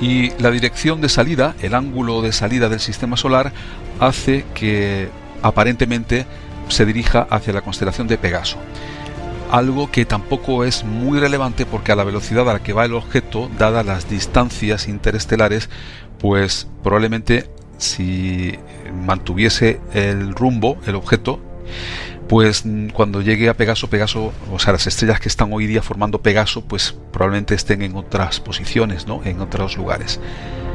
Y la dirección de salida, el ángulo de salida del sistema solar, hace que aparentemente se dirija hacia la constelación de Pegaso. Algo que tampoco es muy relevante porque a la velocidad a la que va el objeto, dadas las distancias interestelares, pues probablemente si mantuviese el rumbo, el objeto, pues cuando llegue a Pegaso, o sea, las estrellas que están hoy día formando Pegaso, pues probablemente estén en otras posiciones, ¿no? En otros lugares.